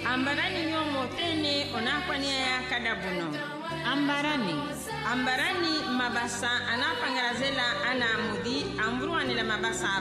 ambarani nyomo tene onakwania ya kadabuno. Ambarani mabasa anapangarazela ana amudi amburuanila mabasa